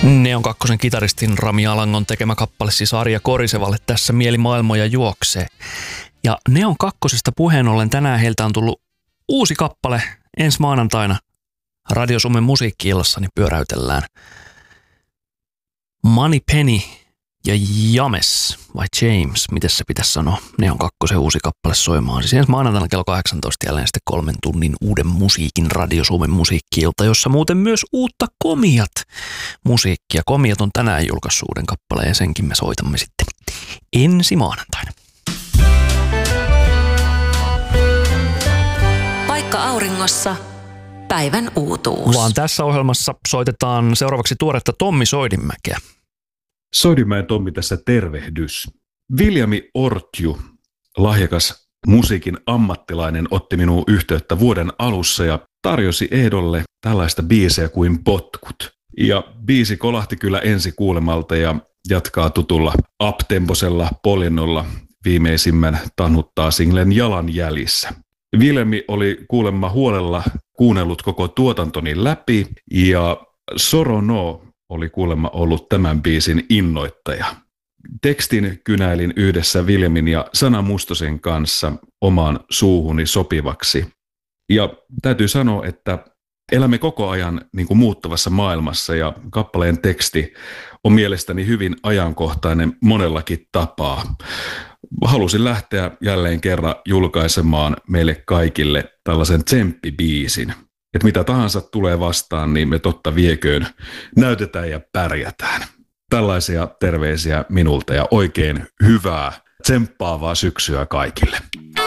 Neon Kakkosen kitaristin Rami Alangon tekemä kappale siis Arja Korisevalle Tässä mieli maailmoja juoksee. Ja Neon Kakkosesta puheen ollen tänään heiltä on tullut uusi kappale ensi maanantaina Radio Suomen musiikki-illassa, niin pyöräytellään Money Penny ja James vai James, miten se pitäisi sanoa, Neon Kakkosen uusi kappale soimaan. Siis ensi maanantaina kello 18 jälleen sitten 3 tunnin uuden musiikin Radio Suomen musiikki-ilta, jossa muuten myös uutta Komiat musiikkia. Komiat on tänään julkaissut uuden kappaleen ja senkin me soitamme sitten ensi maanantaina. Paikka auringossa, päivän uutuus. Vaan tässä ohjelmassa soitetaan seuraavaksi tuoretta Tommi Soidinmäkeä. Soidinmäen Tommi tässä tervehdys. Viljami Ortju, lahjakas musiikin ammattilainen, otti minuun yhteyttä vuoden alussa ja tarjosi ehdolle tällaista biisejä kuin Potkut. Ja biisi kolahti kyllä ensi kuulemalta ja jatkaa tutulla uptemposella poljenolla viimeisimmän tanhuttaa singlen Jalanjäljissä. Viljami oli kuulemma huolella kuunnellut koko tuotantoni läpi ja Sorono oli kuulemma ollut tämän biisin innoittaja. Tekstin kynäilin yhdessä Viljamin ja Sana Mustosen kanssa omaan suuhuni sopivaksi. Ja täytyy sanoa, että elämme koko ajan niin kuin muuttuvassa maailmassa ja kappaleen teksti on mielestäni hyvin ajankohtainen monellakin tapaa. Halusin lähteä jälleen kerran julkaisemaan meille kaikille tällaisen tsemppibiisin. Että mitä tahansa tulee vastaan, niin me totta vieköön näytetään ja pärjätään. Tällaisia terveisiä minulta ja oikein hyvää, tsemppaavaa syksyä kaikille.